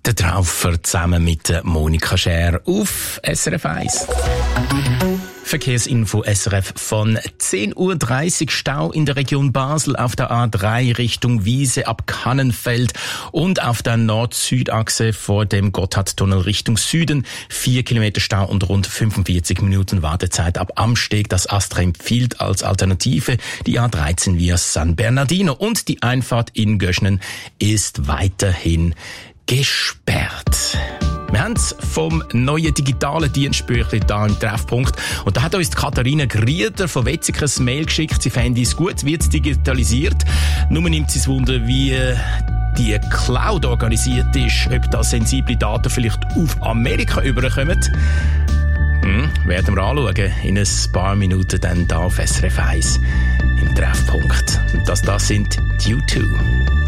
Der Traufer zusammen mit Monika Schär auf SRF 1. Verkehrsinfo SRF von 10.30 Uhr. Stau in der Region Basel auf der A3 Richtung Wiese ab Kannenfeld und auf der Nord-Süd-Achse vor dem Gotthardtunnel Richtung Süden. 4 Kilometer Stau und rund 45 Minuten Wartezeit ab Amsteg. Das Astra empfiehlt als Alternative die A13 via San Bernardino. Und die Einfahrt in Göschnen ist weiterhin gesperrt. Wir haben es vom neuen digitalen Dienstbüchlein da im Treffpunkt. Und da hat uns die Katharina Grieder von Wetzikers Mail geschickt. Sie fände es gut, wird es digitalisiert. Nur nimmt sie es Wunder, wie die Cloud organisiert ist, ob da sensible Daten vielleicht auf Amerika überkommen. Werden wir anschauen. In ein paar Minuten dann da auf SRF 1 im Treffpunkt. Und das sind die U2.